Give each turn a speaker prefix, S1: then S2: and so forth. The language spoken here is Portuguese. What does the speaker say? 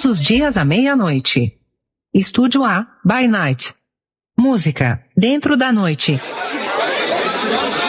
S1: os dias à meia-noite. Estúdio A, by Night. Música, dentro da noite.